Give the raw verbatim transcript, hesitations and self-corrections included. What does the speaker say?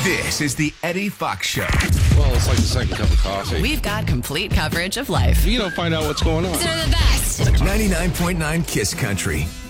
This is the Eddie Fox Show. Well, it's like the second cup of coffee. We've got complete coverage of life. You don't find out what's going on. They're the best. ninety-nine point nine Kiss Country.